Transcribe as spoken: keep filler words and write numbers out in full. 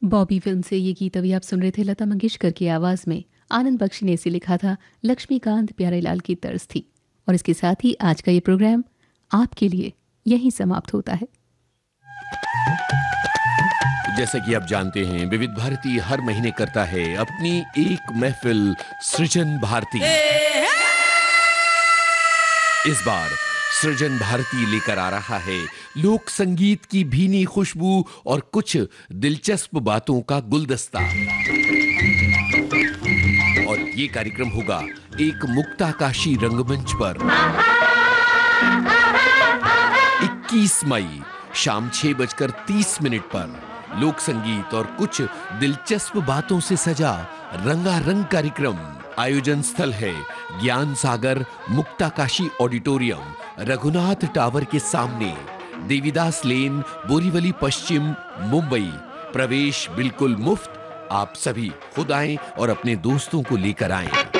Bobby film से ये गीत अभी आप सुन रहे थे। लता मंगेशकर की आवाज में आनंद बख्शी ने इसे लिखा था। लक्ष्मीकांत प्यारेलाल की तर्ज थी। और इसके साथ ही आज का ये प्रोग्राम आपके लिए यहीं समाप्त होता है। जैसा कि आप जानते हैं, विविध भारती हर महीने करता है अपनी एक महफिल सृजन भारती। इस बार सृजन भारती लेकर आ रहा है लोक संगीत की भीनी खुशबू और कुछ दिलचस्प बातों का गुलदस्ता। और ये कार्यक्रम होगा एक मुक्ताकाशी रंगमंच पर इक्कीस मई शाम छह बजकर तीस मिनट पर लोक संगीत और कुछ दिलचस्प बातों से सजा रंगारंग कार्यक्रम। आयोजन स्थल है ज्ञान सागर मुक्ताकाशी ऑडिटोरियम, रघुनाथ टावर के सामने, देवीदास लेन, बोरीवली पश्चिम, मुंबई। प्रवेश बिल्कुल मुफ्त। आप सभी खुद आएं और अपने दोस्तों को लेकर आएं।